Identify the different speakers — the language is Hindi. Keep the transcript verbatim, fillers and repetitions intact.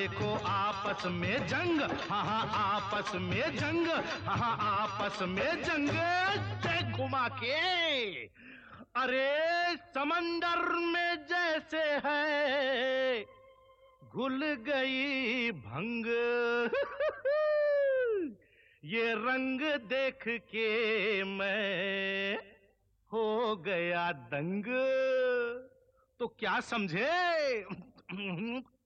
Speaker 1: देखो आपस में जंग, हाँ हाँ आपस में जंग, हाँ हाँ आपस में जंग से घुमा के। अरे समंदर में जैसे है घुल गई भंग, ये रंग देख के मैं हो गया दंग। तो क्या समझे?